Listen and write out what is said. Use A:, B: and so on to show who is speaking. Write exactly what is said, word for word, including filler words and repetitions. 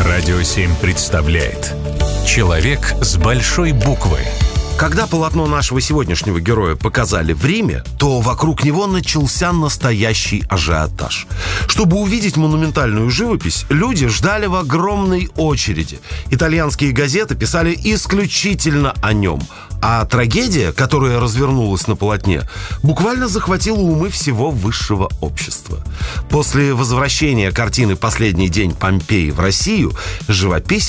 A: Радио семь представляет «Человек с большой буквы».
B: Когда полотно нашего сегодняшнего героя показали в Риме, то вокруг него начался настоящий ажиотаж. Чтобы увидеть монументальную живопись, люди ждали в огромной очереди. Итальянские газеты писали исключительно о нем. А трагедия, которая развернулась на полотне, буквально захватила умы всего высшего общества. После возвращения картины «Последний день Помпеи» в Россию живописец